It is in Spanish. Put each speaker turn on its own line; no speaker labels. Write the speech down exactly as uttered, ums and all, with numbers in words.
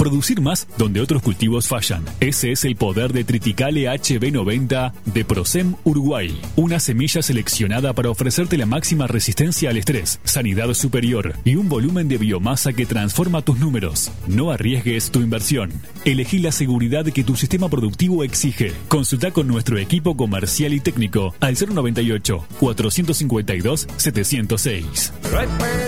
producir más donde otros cultivos fallan. Ese es el poder de Triticale H B noventa de Procem Uruguay. Una semilla seleccionada para ofrecerte la máxima resistencia al estrés, sanidad superior y un volumen de biomasa que transforma tus números. No arriesgues tu inversión. Elegí la seguridad que tu sistema productivo exige. Consulta con nuestro equipo comercial y técnico al cero noventa y ocho, cuatrocientos cincuenta y dos, setecientos seis.